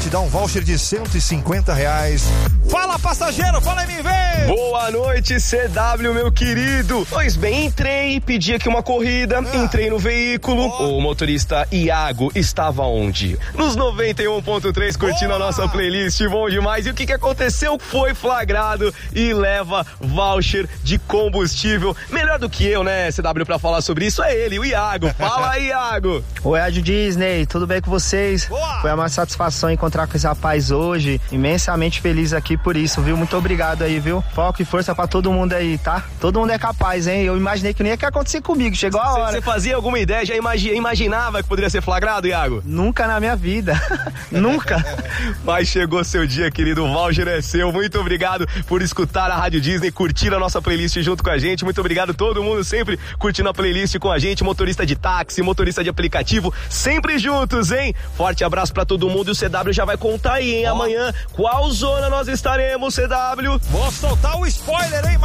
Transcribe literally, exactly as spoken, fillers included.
te dar um voucher de cento e cinquenta reais. Fala, passageiro, fala em mim, vem! Boa noite, C W, meu querido. Pois bem, entrei, pedi aqui uma corrida, ah. entrei no veículo. Oh. O motorista Iago estava onde? Nos noventa e um ponto três, curtindo oh. a nossa playlist, bom demais. E o que que aconteceu? Foi flagrado e leva voucher de combustível. Melhor do que eu, né, C W, pra falar sobre isso é ele, o Iago. Fala aí, Iago. Oi, Rádio Disney, tudo bem com vocês? Boa. Foi uma satisfação encontrar com esse rapaz hoje, imensamente feliz aqui por isso, viu? Muito obrigado aí, viu? Foco e força pra todo mundo aí, tá? Todo mundo é capaz, hein? Eu imaginei que nem ia acontecer comigo, chegou a hora. Você fazia alguma ideia, já imagi- imaginava que poderia ser flagrado, Iago? Nunca na minha vida, nunca. Mas chegou seu dia, querido, o voucher é seu. Muito obrigado por escutar a Rádio Disney, curtir a nossa playlist junto com a gente. Muito obrigado todo mundo sempre curtindo a playlist com a gente, motorista de táxi, motorista de aplicativo, sempre juntos, hein? Forte abraço pra todo mundo e o C W já vai contar aí, hein? Oh. Amanhã, qual zona nós estaremos, C W? Vou soltar o spoiler, hein?